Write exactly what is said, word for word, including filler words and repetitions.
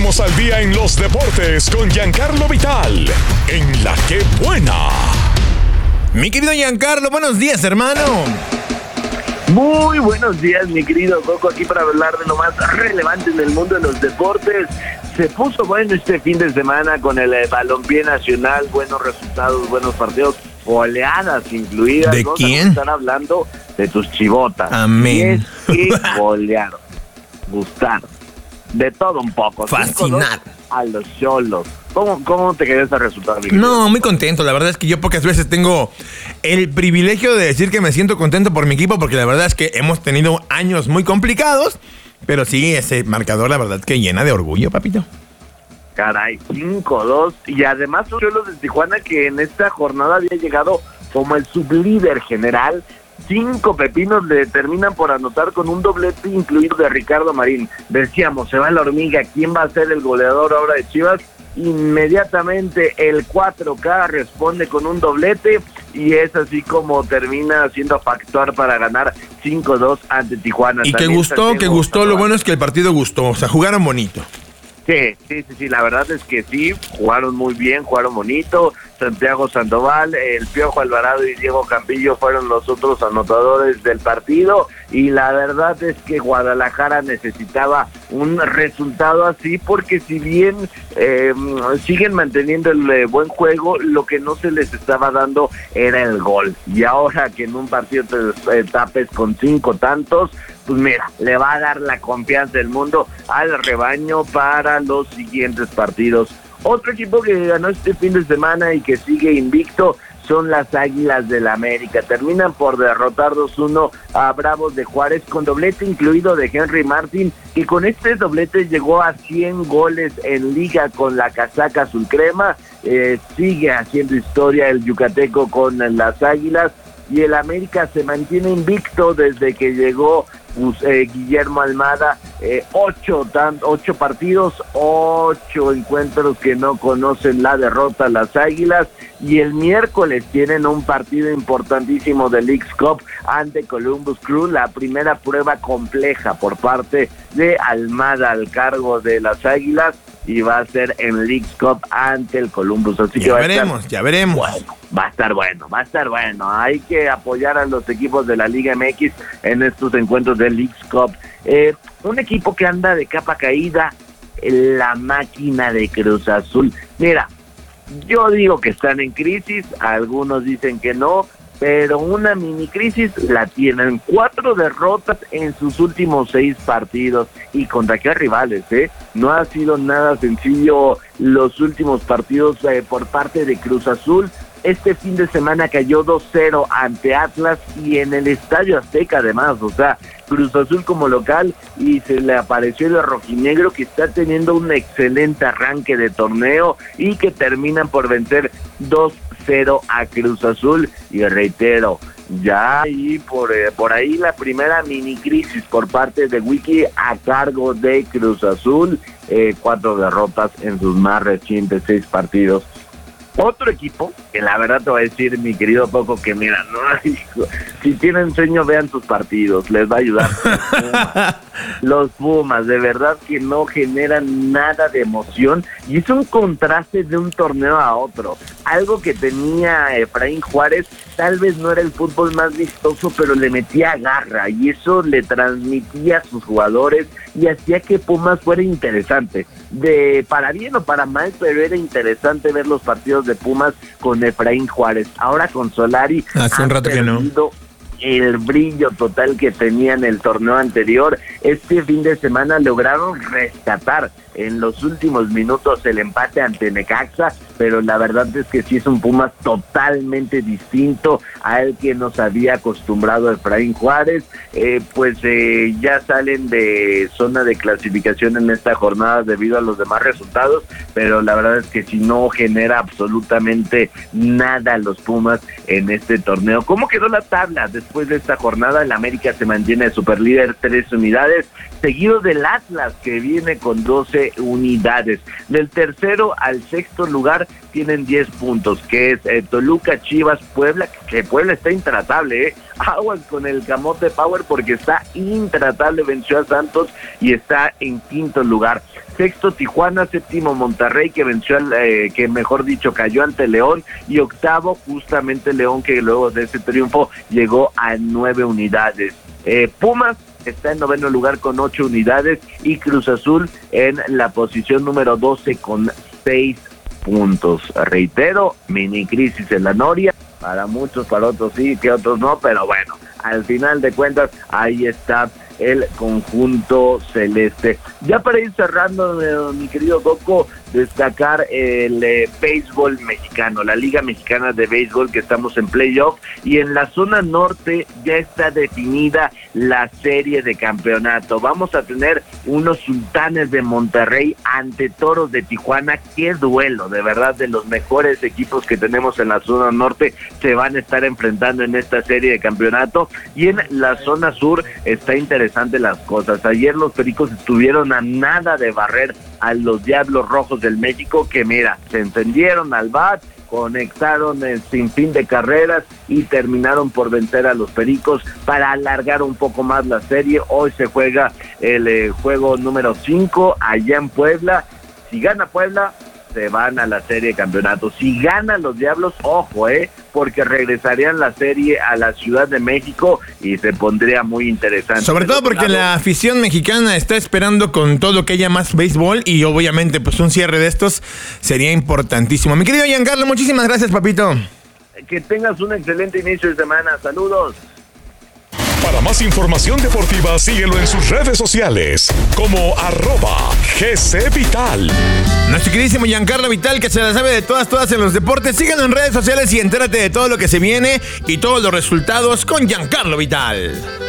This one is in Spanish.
Ponnos al día en los deportes con Giancarlo Vital, en La Que Buena. Mi querido Giancarlo, buenos días, hermano. Muy buenos días, mi querido Coco, aquí para hablar de lo más relevante en el mundo de los deportes. Se puso bueno este fin de semana con el eh, balompié nacional, buenos resultados, buenos partidos, goleadas incluidas. ¿De Vamos quién? a estar hablando de tus chivotas. Amén. Y es que golearon, gustaron, de todo un poco. Fascinar a los Xolos. ¿Cómo, ¿Cómo te quedó ese resultado, mi querido? No, muy contento. La verdad es que yo pocas veces tengo el privilegio de decir que me siento contento por mi equipo, porque la verdad es que hemos tenido años muy complicados, pero sí, ese marcador, la verdad, que llena de orgullo, papito. Caray, cinco dos. Y además los Xolos de Tijuana, que en esta jornada había llegado como el sublíder general. Cinco pepinos le terminan por anotar con un doblete incluido de Ricardo Marín. Decíamos, se va la hormiga, ¿quién va a ser el goleador ahora de Chivas? Inmediatamente el cuatro K responde con un doblete y es así como termina siendo factor para ganar cinco dos ante Tijuana. Y que También gustó, Santiago que gustó, Sandoval. lo bueno es que el partido gustó, o sea, jugaron bonito. Sí, sí, sí, sí, la verdad es que sí, jugaron muy bien, jugaron bonito. Santiago Sandoval, el Piojo Alvarado y Diego Campillo fueron los otros anotadores del partido, y la verdad es que Guadalajara necesitaba un resultado así, porque si bien eh, siguen manteniendo el eh, buen juego, lo que no se les estaba dando era el gol, y ahora que en un partido te eh, tapes con cinco tantos, pues mira, le va a dar la confianza del mundo al rebaño para los siguientes partidos. Otro equipo que ganó este fin de semana y que sigue invicto son las Águilas del América. Terminan por derrotar dos uno a Bravos de Juárez con doblete incluido de Henry Martin, que con este doblete llegó a cien goles en liga con la casaca azul crema. Eh, sigue haciendo historia el yucateco con las Águilas, y el América se mantiene invicto desde que llegó pues, eh, Guillermo Almada. eh, ocho, tan, ocho partidos, ocho encuentros que no conocen la derrota las Águilas, y el miércoles tienen un partido importantísimo de Leagues Cup ante Columbus Crew, la primera prueba compleja por parte de Almada al cargo de las Águilas, y va a ser en Leagues Cup ante el Columbus, así Ya que va veremos, a estar ya veremos. bueno, va a estar bueno, va a estar bueno. Hay que apoyar a los equipos de la Liga M X en estos encuentros de Leagues Cup. Eh, un equipo que anda de capa caída, la máquina de Cruz Azul. Mira, yo digo que están en crisis, algunos dicen que no, pero una mini crisis la tienen. Cuatro derrotas en sus últimos seis partidos. ¿Y contra qué rivales? eh? No ha sido nada sencillo los últimos partidos eh, por parte de Cruz Azul. Este fin de semana cayó dos cero ante Atlas, y en el Estadio Azteca además. O sea, Cruz Azul como local, y se le apareció el rojinegro, que está teniendo un excelente arranque de torneo y que terminan por vencer dos cero a Cruz Azul. Y reitero, ya ahí por, eh, por ahí la primera mini crisis por parte de Wiki a cargo de Cruz Azul. Eh, cuatro derrotas en sus más recientes seis partidos. Otro equipo, que la verdad te voy a decir, mi querido Coco, que mira, no, hijo, si tienen sueño, vean tus partidos, les va a ayudar. Los Pumas, los Pumas, de verdad que no generan nada de emoción, y es un contraste de un torneo a otro. Algo que tenía Efraín Juárez, tal vez no era el fútbol más vistoso, pero le metía garra, y eso le transmitía a sus jugadores y hacía que Pumas fuera interesante, de para bien o para mal, pero era interesante ver los partidos de Pumas con Efraín Juárez. Ahora con Solari hace un rato que no. El brillo total que tenía en el torneo anterior. Este fin de semana lograron rescatar en los últimos minutos el empate ante Necaxa, pero la verdad es que sí es un Pumas totalmente distinto al que nos había acostumbrado Efraín Juárez. Eh, pues eh, ya salen de zona de clasificación en esta jornada debido a los demás resultados, pero la verdad es que si no genera absolutamente nada los Pumas en este torneo. ¿Cómo quedó la tabla después de esta jornada? El América se mantiene superlíder, tres unidades, seguido del Atlas, que viene con doce unidades. Del tercero al sexto lugar tienen diez puntos, que es eh, Toluca, Chivas, Puebla, que Puebla está intratable, ¿eh? Aguas con el Camote Power porque está intratable, venció a Santos y está en quinto lugar. Sexto Tijuana, séptimo Monterrey, que venció, al, eh, que mejor dicho cayó ante León, y octavo justamente León, que luego de ese triunfo llegó a nueve unidades. Eh, Pumas está en noveno lugar con ocho unidades y Cruz Azul en la posición número doce con seis puntos. Reitero, mini crisis en la Noria, para muchos, para otros sí, que otros no, pero bueno, al final de cuentas ahí está el conjunto celeste. Ya para ir cerrando, eh, mi querido Coco, destacar el eh, béisbol mexicano, la Liga Mexicana de Béisbol, que estamos en playoff, y en la zona norte ya está definida la serie de campeonato. Vamos a tener unos Sultanes de Monterrey ante Toros de Tijuana. Qué duelo, de verdad, de los mejores equipos que tenemos en la zona norte se van a estar enfrentando en esta serie de campeonato. Y en la zona sur está interesante las cosas. Ayer los Pericos estuvieron a nada de barrer a los Diablos Rojos del México, que mira, se encendieron al bat, conectaron el sinfín de carreras y terminaron por vencer a los Pericos para alargar un poco más la serie. Hoy se juega el eh, juego número cinco allá en Puebla. Si gana Puebla, se van a la serie de campeonato. Si ganan los Diablos, ojo, eh, porque regresarían la serie a la Ciudad de México y se pondría muy interesante. Sobre todo porque la afición mexicana está esperando con todo que haya más béisbol, y obviamente pues un cierre de estos sería importantísimo. Mi querido Giancarlo, muchísimas gracias, papito. Que tengas un excelente inicio de semana. Saludos. Para más información deportiva, síguelo en sus redes sociales como arroba G C Vital. Nuestro queridísimo Giancarlo Vital, que se la sabe de todas, todas en los deportes. Síguelo en redes sociales y entérate de todo lo que se viene y todos los resultados con Giancarlo Vital.